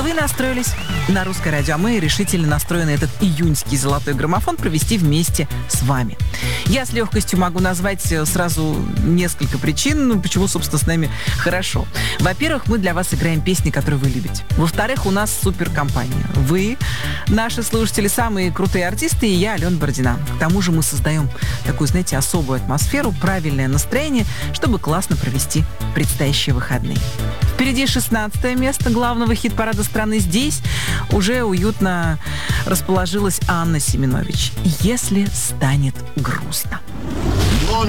Вы настроились на Русское радио, а мы решительно настроены этот июньский золотой граммофон провести вместе с вами. Я с легкостью могу назвать сразу несколько причин, почему, собственно, с нами хорошо. Во-первых, мы для вас играем песни, которые вы любите. Во-вторых, у нас суперкомпания. Вы, наши слушатели, самые крутые артисты, и я, Алена Бородина. К тому же мы создаем такую, знаете, особую атмосферу, правильное настроение, чтобы классно провести предстоящие выходные. Впереди 16 место главного хит-парада страны. Здесь уже уютно расположилась Анна Семенович. «Если станет грустно».